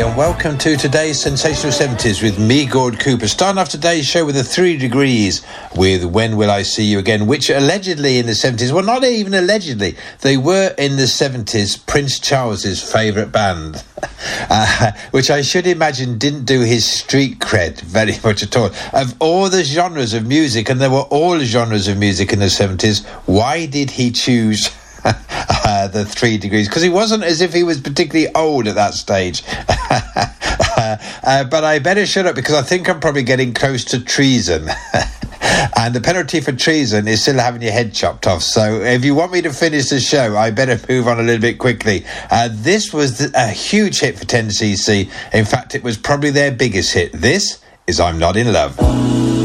and welcome to today's Sensational 70s with me, Gord Cooper. Starting off today's show with the 3 Degrees with When Will I See You Again, which allegedly in the 70s, well, not even allegedly, they were in the 70s Prince Charles's favourite band, which I should imagine didn't do his street cred very much at all. Of all the genres of music, and there were all genres of music in the 70s, why did he choose the 3 Degrees? Because he wasn't as if he was particularly old at that stage. But I better shut up because I think I'm probably getting close to treason. And the penalty for treason is still having your head chopped off. So if you want me to finish the show, I better move on a little bit quickly. This was a huge hit for 10cc. In fact, it was probably their biggest hit. This is I'm Not In Love.